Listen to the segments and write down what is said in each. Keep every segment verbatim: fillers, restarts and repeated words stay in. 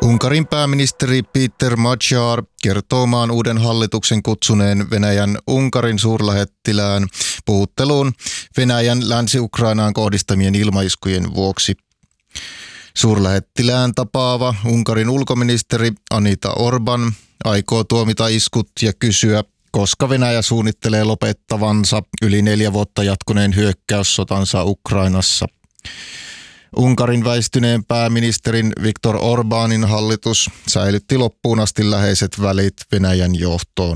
Unkarin pääministeri Peter Magyar kertoo maan uuden hallituksen kutsuneen Venäjän Unkarin suurlähettilään puhutteluun Venäjän Länsi-Ukrainaan kohdistamien ilmaiskujen vuoksi. Suurlähettilään tapaava Unkarin ulkoministeri Anita Orban aikoo tuomita iskut ja kysyä, koska Venäjä suunnittelee lopettavansa yli neljä vuotta jatkuneen hyökkäyssotansa Ukrainassa. Unkarin väistyneen pääministerin Viktor Orbánin hallitus säilytti loppuun asti läheiset välit Venäjän johtoon.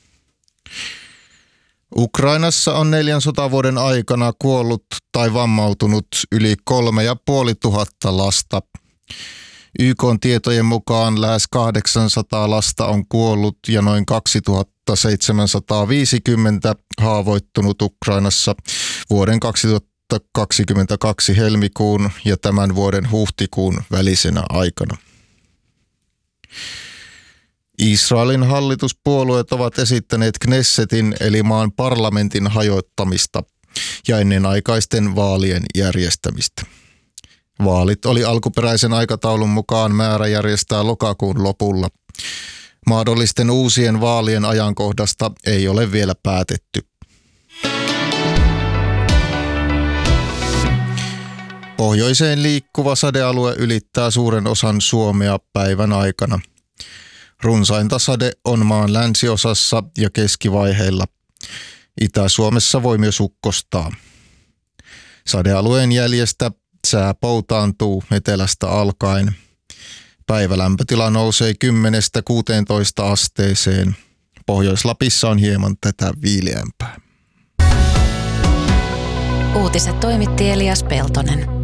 Ukrainassa on neljän sotavuoden aikana kuollut tai vammautunut yli kolme ja puoli tuhatta lasta. Y K:n tietojen mukaan lähes kahdeksansataa lasta on kuollut ja noin kaksituhattaseitsemänsataaviisikymmentä haavoittunut Ukrainassa vuoden kaksituhattakaksikymmentäkaksi helmikuun ja tämän vuoden huhtikuun välisenä aikana. Israelin hallituspuolueet ovat esittäneet Knessetin eli maan parlamentin hajottamista ja ennenaikaisten vaalien järjestämistä. Vaalit oli alkuperäisen aikataulun mukaan määrä järjestää lokakuun lopulla. Mahdollisten uusien vaalien ajankohdasta ei ole vielä päätetty. Pohjoiseen liikkuva sadealue ylittää suuren osan Suomea päivän aikana. Runsainta sade on maan länsiosassa ja keskivaiheilla. Itä-Suomessa voi myös ukkostaa. Sadealueen jäljestä sää poutaantuu etelästä alkaen. Päivälämpötila nousee kymmenestä kuuteentoista asteeseen. Pohjois-Lapissa on hieman tätä viileämpää. Uutiset toimitti Elias Peltonen.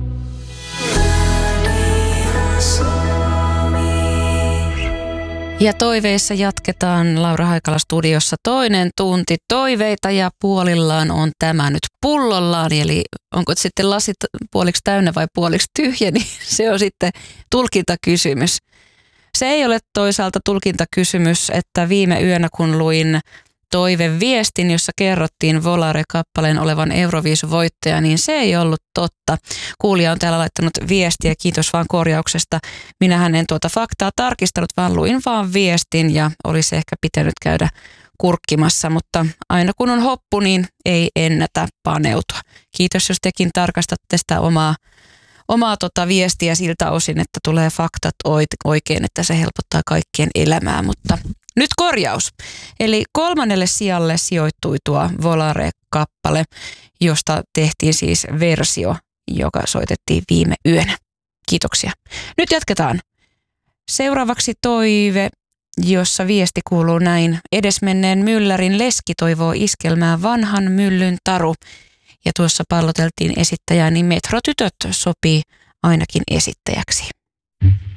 Ja toiveissa jatketaan Laura Haikala studiossa toinen tunti toiveita ja puolillaan on tämä nyt pullollaan. Eli onko sitten lasit puoliksi täynnä vai puoliksi tyhjä, niin se on sitten tulkintakysymys. Se ei ole toisaalta tulkintakysymys, että viime yönä kun luin toiveviestin, jossa kerrottiin Volare-kappaleen olevan Euroviisu-voittaja, niin se ei ollut totta. Kuulija on täällä laittanut viestiä, kiitos vaan korjauksesta. Minähän en tuota faktaa tarkistanut, vaan luin vaan viestin ja olisi ehkä pitänyt käydä kurkkimassa, mutta aina kun on hoppu, niin ei ennätä paneutua. Kiitos, jos tekin tarkastatte sitä omaa, omaa tota viestiä siltä osin, että tulee faktat oikein, että se helpottaa kaikkien elämää, mutta nyt korjaus. Eli kolmannelle sijalle sijoittui tuo Volare-kappale, josta tehtiin siis versio, joka soitettiin viime yönä. Kiitoksia. Nyt jatketaan. Seuraavaksi toive, jossa viesti kuuluu näin. Edesmenneen myllärin leski toivoo iskelmää vanhan myllyn taru. Ja tuossa palloteltiin esittäjää, niin Metrotytöt sopii ainakin esittäjäksi.